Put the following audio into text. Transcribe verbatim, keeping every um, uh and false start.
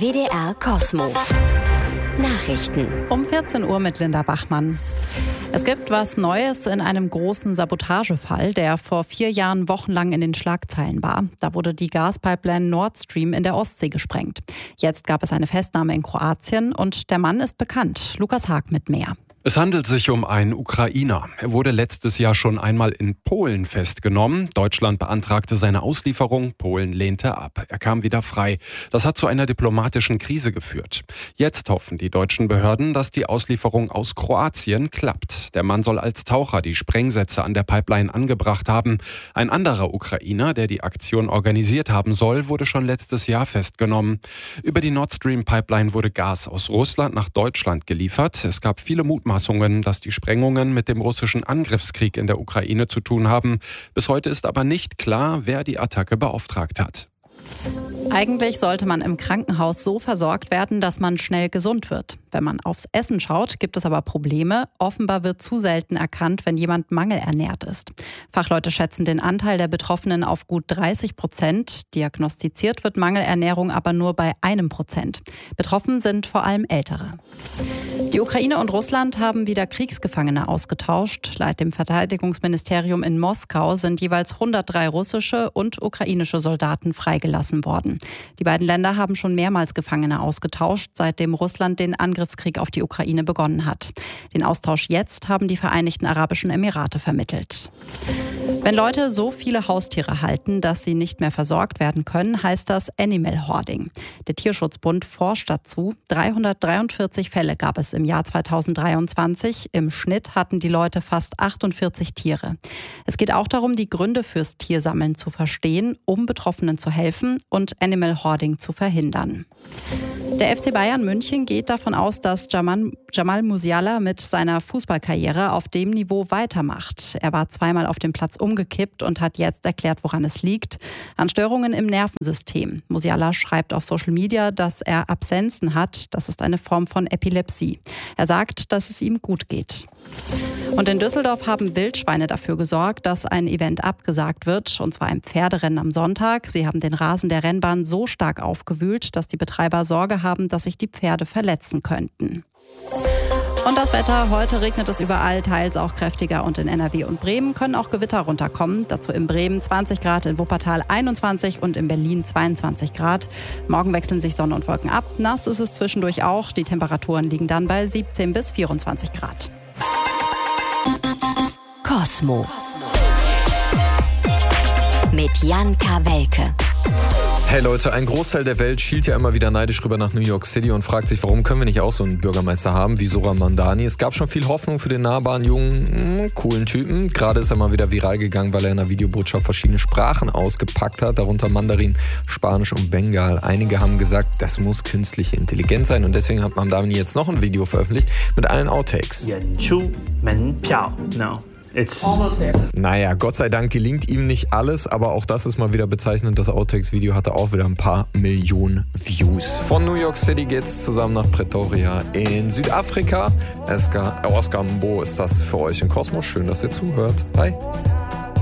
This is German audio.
W D R Kosmo. Nachrichten. Um vierzehn Uhr mit Linda Bachmann. Es gibt was Neues in einem großen Sabotagefall, der vor vier Jahren wochenlang in den Schlagzeilen war. Da wurde die Gaspipeline Nord Stream in der Ostsee gesprengt. Jetzt gab es eine Festnahme in Kroatien und der Mann ist bekannt. Lukas Haag mit mehr. Es handelt sich um einen Ukrainer. Er wurde letztes Jahr schon einmal in Polen festgenommen. Deutschland beantragte seine Auslieferung. Polen lehnte ab. Er kam wieder frei. Das hat zu einer diplomatischen Krise geführt. Jetzt hoffen die deutschen Behörden, dass die Auslieferung aus Kroatien klappt. Der Mann soll als Taucher die Sprengsätze an der Pipeline angebracht haben. Ein anderer Ukrainer, der die Aktion organisiert haben soll, wurde schon letztes Jahr festgenommen. Über die Nord Stream Pipeline wurde Gas aus Russland nach Deutschland geliefert. Es gab viele Mutmaßungen, dass die Sprengungen mit dem russischen Angriffskrieg in der Ukraine zu tun haben. Bis heute ist aber nicht klar, wer die Attacke beauftragt hat. Eigentlich sollte man im Krankenhaus so versorgt werden, dass man schnell gesund wird. Wenn man aufs Essen schaut, gibt es aber Probleme. Offenbar wird zu selten erkannt, wenn jemand mangelernährt ist. Fachleute schätzen den Anteil der Betroffenen auf gut dreißig Prozent. Diagnostiziert wird Mangelernährung aber nur bei einem Prozent. Betroffen sind vor allem Ältere. Die Ukraine und Russland haben wieder Kriegsgefangene ausgetauscht. Laut dem Verteidigungsministerium in Moskau sind jeweils hundertdrei russische und ukrainische Soldaten freigelassen worden. Die beiden Länder haben schon mehrmals Gefangene ausgetauscht, seitdem Russland den Angriffskrieg auf die Ukraine begonnen hat. Den Austausch jetzt haben die Vereinigten Arabischen Emirate vermittelt. Wenn Leute so viele Haustiere halten, dass sie nicht mehr versorgt werden können, heißt das Animal Hoarding. Der Tierschutzbund forscht dazu. dreihundertdreiundvierzig Fälle gab es im Jahr zweitausenddreiundzwanzig. Im Schnitt hatten die Leute fast achtundvierzig Tiere. Es geht auch darum, die Gründe fürs Tiersammeln zu verstehen, um Betroffenen zu helfen und Animal Hoarding zu verhindern. Der F C Bayern München geht davon aus, dass Jamal, Jamal Musiala mit seiner Fußballkarriere auf dem Niveau weitermacht. Er war zweimal auf dem Platz umgekippt und hat jetzt erklärt, woran es liegt. An Störungen im Nervensystem. Musiala schreibt auf Social Media, dass er Absenzen hat. Das ist eine Form von Epilepsie. Er sagt, dass es ihm gut geht. Und in Düsseldorf haben Wildschweine dafür gesorgt, dass ein Event abgesagt wird, und zwar ein Pferderennen am Sonntag. Sie haben den Rasen der Rennbahn so stark aufgewühlt, dass die Betreiber Sorge haben, dass sich die Pferde verletzen könnten. Und das Wetter, heute regnet es überall, teils auch kräftiger, und in N R W und Bremen können auch Gewitter runterkommen. Dazu in Bremen zwanzig Grad, in Wuppertal einundzwanzig und in Berlin zweiundzwanzig Grad. Morgen wechseln sich Sonne und Wolken ab. Nass ist es zwischendurch auch. Die Temperaturen liegen dann bei siebzehn bis vierundzwanzig Grad. Kosmo. Mit Jan Kawelke. Hey Leute, ein Großteil der Welt schielt ja immer wieder neidisch rüber nach New York City und fragt sich, warum können wir nicht auch so einen Bürgermeister haben wie Zohran Mamdani. Es gab schon viel Hoffnung für den nahbaren, jungen, mh, coolen Typen. Gerade ist er mal wieder viral gegangen, weil er in einer Videobotschaft verschiedene Sprachen ausgepackt hat, darunter Mandarin, Spanisch und Bengal. Einige haben gesagt, das muss künstliche Intelligenz sein, und deswegen hat Mamdani jetzt noch ein Video veröffentlicht mit allen Outtakes. No. It's Naja, Gott sei Dank gelingt ihm nicht alles, aber auch das ist mal wieder bezeichnend. Das Outtakes-Video hatte auch wieder ein paar Millionen Views. Von New York City geht's zusammen nach Pretoria in Südafrika. Oscar, Oscar Mbo ist das für euch in Kosmos. Schön, dass ihr zuhört. Hi.